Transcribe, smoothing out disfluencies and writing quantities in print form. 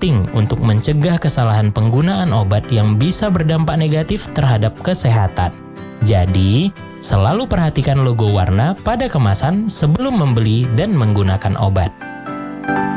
penting untuk mencegah kesalahan penggunaan obat yang bisa berdampak negatif terhadap kesehatan. Jadi, selalu perhatikan logo warna pada kemasan sebelum membeli dan menggunakan obat.